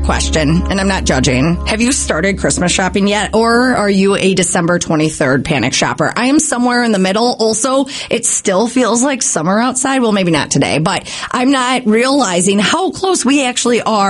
question, and I'm not judging. Have you started Christmas shopping yet, or are you a December 23rd panic shopper? I am somewhere in the middle. Also, it still feels like summer outside. Well, maybe not today, but I'm not realizing how close we actually are